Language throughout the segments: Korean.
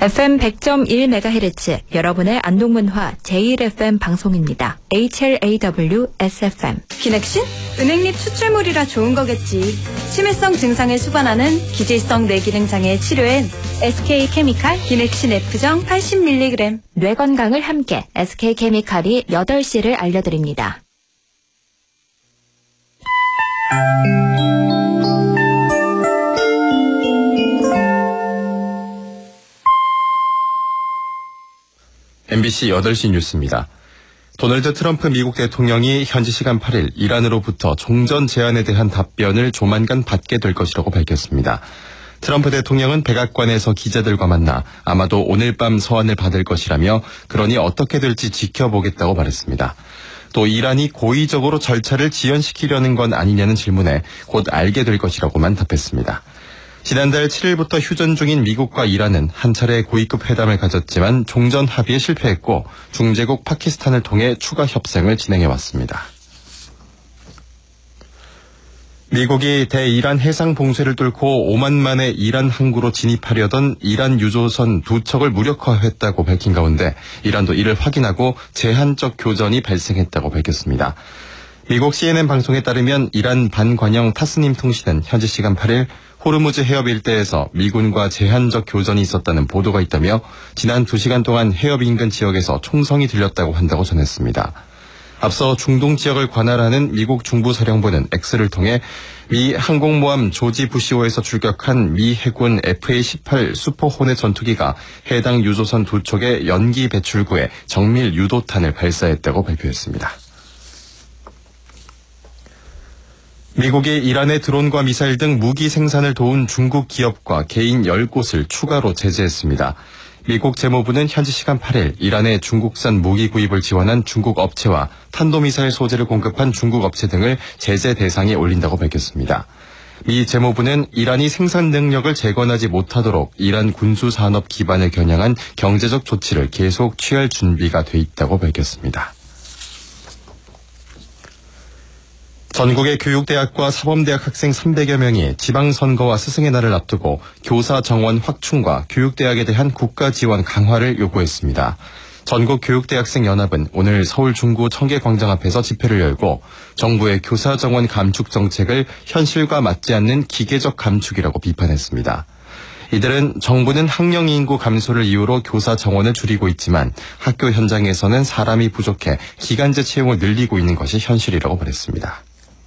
FM 100.1MHz 여러분의 안동문화 제1FM 방송입니다. HLAW SFM. 비넥신? 은행잎 추출물이라 좋은 거겠지. 치매성 증상을 수반하는 기질성 뇌기능장애 치료엔 SK케미칼 비넥신 F정 80mg. 뇌 건강을 함께 SK케미칼이 8시를 알려드립니다. MBC 8시 뉴스입니다. 도널드 트럼프 미국 대통령이 현지 시간 8일 이란으로부터 종전 제안에 대한 답변을 조만간 받게 될 것이라고 밝혔습니다. 트럼프 대통령은 백악관에서 기자들과 만나 아마도 오늘 밤 서한을 받을 것이라며 그러니 어떻게 될지 지켜보겠다고 말했습니다. 또 이란이 고의적으로 절차를 지연시키려는 건 아니냐는 질문에 곧 알게 될 것이라고만 답했습니다. 지난달 7일부터 휴전 중인 미국과 이란은 한 차례 고위급 회담을 가졌지만 종전 합의에 실패했고 중재국 파키스탄을 통해 추가 협상을 진행해왔습니다. 미국이 대이란 해상 봉쇄를 뚫고 오만만의 이란 항구로 진입하려던 이란 유조선 2척을 무력화했다고 밝힌 가운데 이란도 이를 확인하고 제한적 교전이 발생했다고 밝혔습니다. 미국 CNN 방송에 따르면 이란 반관영 타스님 통신은 현지 시간 8일 호르무즈 해협 일대에서 미군과 제한적 교전이 있었다는 보도가 있다며 지난 2시간 동안 해협 인근 지역에서 총성이 들렸다고 한다고 전했습니다. 앞서 중동 지역을 관할하는 미국 중부사령부는 X를 통해 미 항공모함 조지 부시호에서 출격한 미 해군 FA-18 슈퍼호넷 전투기가 해당 유조선 2척의 연기 배출구에 정밀 유도탄을 발사했다고 발표했습니다. 미국이 이란의 드론과 미사일 등 무기 생산을 도운 중국 기업과 개인 10곳을 추가로 제재했습니다. 미국 재무부는 현지 시간 8일 이란의 중국산 무기 구입을 지원한 중국 업체와 탄도미사일 소재를 공급한 중국 업체 등을 제재 대상에 올린다고 밝혔습니다. 미 재무부는 이란이 생산 능력을 재건하지 못하도록 이란 군수산업 기반을 겨냥한 경제적 조치를 계속 취할 준비가 돼 있다고 밝혔습니다. 전국의 교육대학과 사범대학 학생 300여 명이 지방선거와 스승의 날을 앞두고 교사 정원 확충과 교육대학에 대한 국가 지원 강화를 요구했습니다. 전국교육대학생연합은 오늘 서울 중구 청계광장 앞에서 집회를 열고 정부의 교사 정원 감축 정책을 현실과 맞지 않는 기계적 감축이라고 비판했습니다. 이들은 정부는 학령 인구 감소를 이유로 교사 정원을 줄이고 있지만 학교 현장에서는 사람이 부족해 기간제 채용을 늘리고 있는 것이 현실이라고 말했습니다.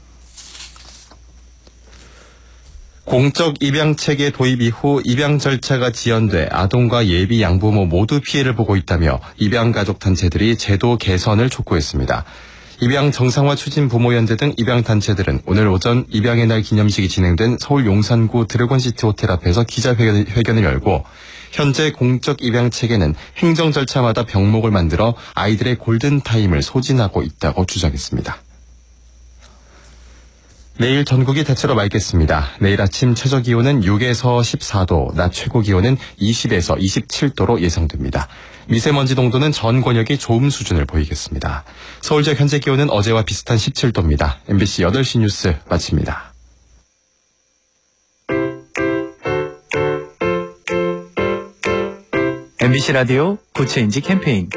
공적 입양체계 도입 이후 입양 절차가 지연돼 아동과 예비 양부모 모두 피해를 보고 있다며 입양가족 단체들이 제도 개선을 촉구했습니다. 입양 정상화 추진 부모연대 등 입양단체들은 오늘 오전 입양의 날 기념식이 진행된 서울 용산구 드래곤시티 호텔 앞에서 기자회견을 열고 현재 공적 입양체계는 행정 절차마다 병목을 만들어 아이들의 골든타임을 소진하고 있다고 주장했습니다. 내일 전국이 대체로 맑겠습니다. 내일 아침 최저기온은 6에서 14도, 낮 최고기온은 20에서 27도로 예상됩니다. 미세먼지 농도는 전 권역이 좋음 수준을 보이겠습니다. 서울 지역 현재 기온은 어제와 비슷한 17도입니다. MBC 8시 뉴스 마칩니다. MBC 라디오 구체인지 캠페인.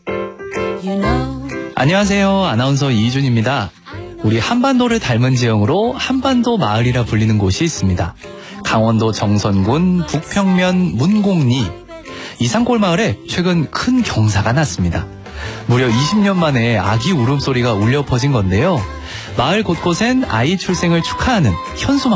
안녕하세요. 아나운서 이희준입니다. 우리 한반도를 닮은 지형으로 한반도 마을이라 불리는 곳이 있습니다. 강원도 정선군 북평면 문곡리. 이 산골 마을에 최근 큰 경사가 났습니다. 무려 20년 만에 아기 울음소리가 울려 퍼진 건데요. 마을 곳곳엔 아이 출생을 축하하는 현수막